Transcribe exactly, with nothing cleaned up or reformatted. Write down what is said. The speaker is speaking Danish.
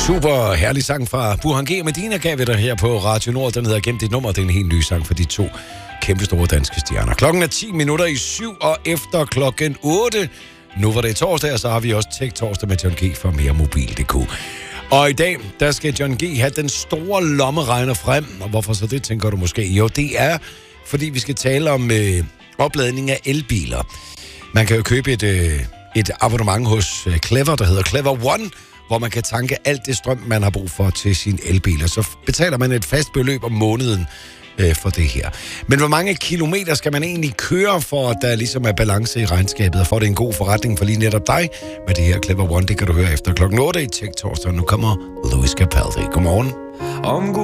Super herlig sang fra Burhan G. og Medina gav vi dig her på Radio Nord. Den hedder Gem dit nummer. Det er en helt ny sang for de to kæmpe store danske stjerner. Klokken er ti minutter i syv, og efter klokken otte. Nu var det torsdag, og så har vi også Tech Torsdag med John G. fra mere mobil punktum d k. Og i dag, der skal John G. have den store lommeregner frem. Og hvorfor så det, tænker du måske? Jo, det er, fordi vi skal tale om øh, opladning af elbiler. Man kan jo købe et, øh, et abonnement hos øh, Clever, der hedder Clever One, hvor man kan tanke alt det strøm, man har brug for til sin elbil. Og så betaler man et fast beløb om måneden øh, for det her. Men hvor mange kilometer skal man egentlig køre, for at der ligesom er balance i regnskabet, og for det er en god forretning for lige netop dig med det her Clever One? Det kan du høre efter klokken otte i Tech Torsdag. Nu kommer Louis Capaldi. Godmorgen.